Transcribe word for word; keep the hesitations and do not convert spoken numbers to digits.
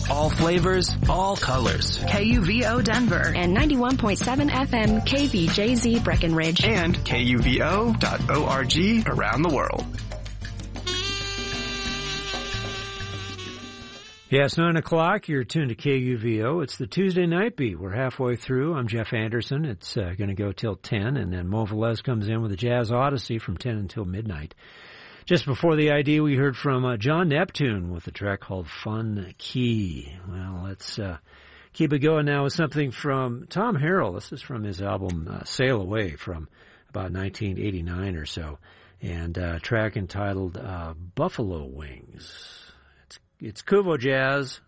All flavors, all colors. K U V O Denver and ninety-one point seven F M K V J Z Breckenridge and K U V O dot org around the world. Yeah, it's nine o'clock. You're tuned to K U V O. It's the Tuesday Night Beat. We're halfway through. I'm Jeff Anderson. It's uh, going to go till ten, and then Mo Velez comes in with a Jazz Odyssey from ten until midnight. Just before the I D, we heard from uh, John Neptune with a track called Fun Key. Well, let's uh, keep it going now with something from Tom Harrell. This is from his album uh, Sail Away from about nineteen eighty-nine or so, and uh, a track entitled uh, Buffalo Wings. It's Kuvo Jazz.